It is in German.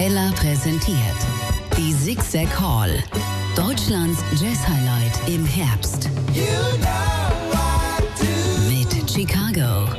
Ella präsentiert die Zigzag Hall. Deutschlands Jazz-Highlight im Herbst. Mit Chicago,